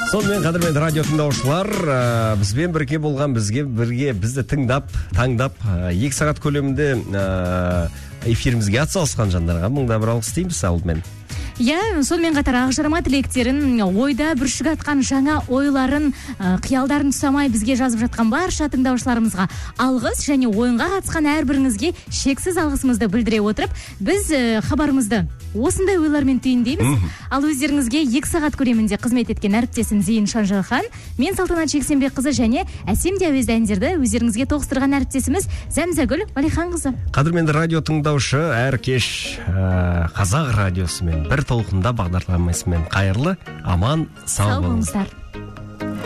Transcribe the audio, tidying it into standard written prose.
Сонымен қадірменді радио тыңдаушылар, бізбен бірге болған, бізді тыңдап, таңдап, 2 сағат көлемінде эфирімізге атсалысқан жандарға мыңда бір алғыс дейміз алдымен. Иә, сонымен қатар ақжарма тілектерін, ойда бүршік атқан жаңа ойларын, қиялдарын тұсамай бізге жазып жатқан барша тыңдаушыларымызға алғыс, және ойынға қатысқан әрбіріңізге шексіз алғысымызды білдіре отырып, біз хабарымызды осындай ойлармен түйіндейміз. Ал өздеріңізге 2 сағат көлемінде қызмет еткен әріптесім Зейін Шанжархан, мен Салтанат Жексенбекқызы және әсем де әуезді әндерді өздеріңізге тоғыстырған әріптесіміз Зәмзәгүл Валиханқызы. Қадірменді радио тыңдаушы, әр кеш қазақ радиосымен бір толқында бағдарламасымен қайырлы, аман, сау болыңыздар.